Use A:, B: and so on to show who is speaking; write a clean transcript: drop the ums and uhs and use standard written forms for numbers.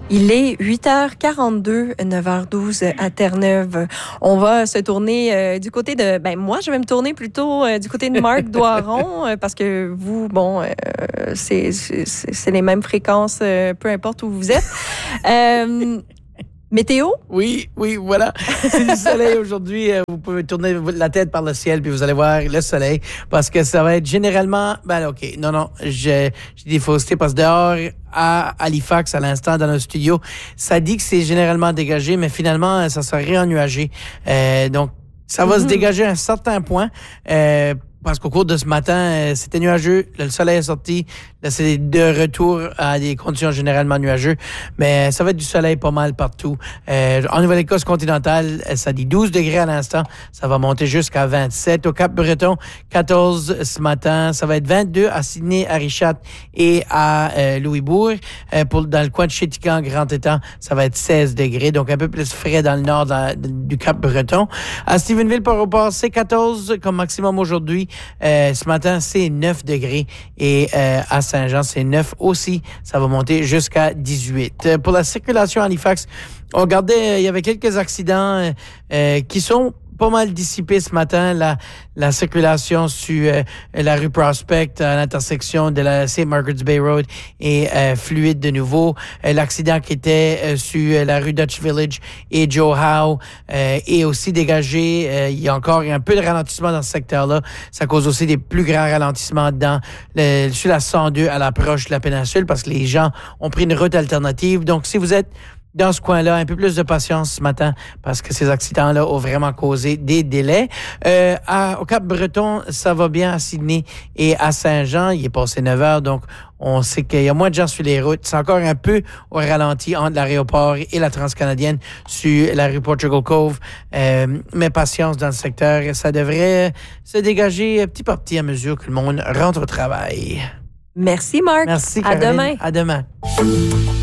A: Il est 8h42, 9h12 à Terre-Neuve. On va se tourner du côté de... moi, je vais me tourner plutôt du côté de Marc Doiron parce que vous, c'est les mêmes fréquences, peu importe où vous êtes. Météo?
B: Oui, voilà. C'est du soleil aujourd'hui. Vous pouvez tourner la tête par le ciel puis vous allez voir le soleil parce que ça va être généralement... j'ai des faussetés parce que dehors, à Halifax, à l'instant, dans le studio, ça dit que c'est généralement dégagé, mais finalement, ça sera réennuagé. Donc, ça va se dégager à un certain point. Parce qu'au cours de ce matin, c'était nuageux. Le soleil est sorti. Là, c'est de retour à des conditions généralement nuageuses. Mais ça va être du soleil pas mal partout. En Nouvelle-Écosse continentale, ça dit 12 degrés à l'instant. Ça va monter jusqu'à 27. Au Cap-Breton, 14 ce matin. Ça va être 22 à Sydney, à Richat et à Louisbourg. Dans le coin de Chéticamp, Grand-Étang, ça va être 16 degrés. Donc, un peu plus frais dans le nord du Cap-Breton. À Stephenville, Port-au-Port, c'est 14 comme maximum aujourd'hui. Ce matin, c'est 9 degrés et à Saint-Jean, c'est 9 aussi. Ça va monter jusqu'à 18. Pour la circulation à Halifax, on regardait, il y avait quelques accidents qui sont pas mal dissipé ce matin, la circulation sur la rue Prospect à l'intersection de la St. Margaret's Bay Road est fluide de nouveau. L'accident qui était sur la rue Dutch Village et Joe Howe est aussi dégagé. Il y a encore un peu de ralentissement dans ce secteur-là. Ça cause aussi des plus grands ralentissements sur la 102 à l'approche de la péninsule parce que les gens ont pris une route alternative. Donc, si vous êtes dans ce coin-là, un peu plus de patience ce matin parce que ces accidents-là ont vraiment causé des délais. Au Cap-Breton, ça va bien à Sydney et à Saint-Jean. Il est passé 9 heures, donc on sait qu'il y a moins de gens sur les routes. C'est encore un peu au ralenti entre l'aéroport et la transcanadienne sur la rue Portugal Cove. Mais patience dans le secteur. Ça devrait se dégager petit par petit à mesure que le monde rentre au travail.
A: Merci, Marc.
B: Merci,
A: Caroline.
B: À demain.